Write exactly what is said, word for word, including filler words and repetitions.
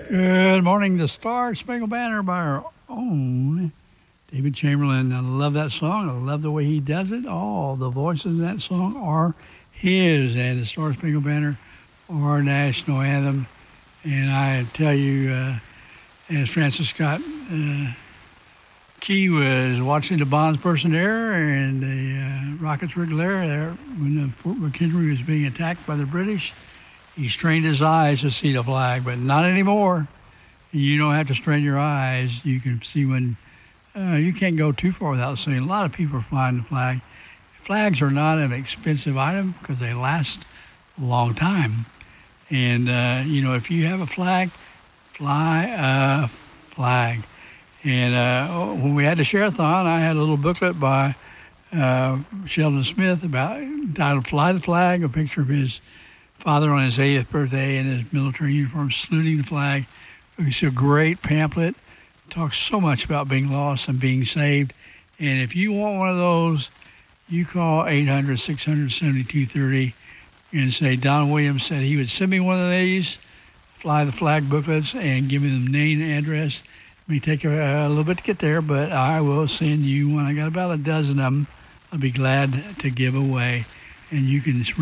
Good morning, the Star Spangled Banner by our own David Chamberlain. I love that song. I love the way he does it. All the voices in that song are his, and the Star Spangled Banner, our national anthem. And I tell you, uh, as Francis Scott uh, Key was watching the Bonds person there and the uh, Rockets Regular there when the Fort McHenry was being attacked by the British, he strained his eyes to see the flag, but not anymore. You don't have to strain your eyes. You can see when uh, you can't go too far without seeing. A lot of people are flying the flag. Flags are not an expensive item because they last a long time. And, uh, you know, if you have a flag, fly a flag. And uh, when we had the share-a-thon, I had a little booklet by uh, Sheldon Smith about entitled Fly the Flag, a picture of his father on his eightieth birthday in his military uniform saluting the flag. It's a great pamphlet. It talks so much about being lost and being saved. And if you want one of those, you call eight hundred, six hundred, seventy-two thirty and say Don Williams said he would send me one of these Fly the Flag booklets and give me the name and address. It may take a, a little bit to get there, but I will send you one. I got about a dozen of them. I'll be glad to give away. And you can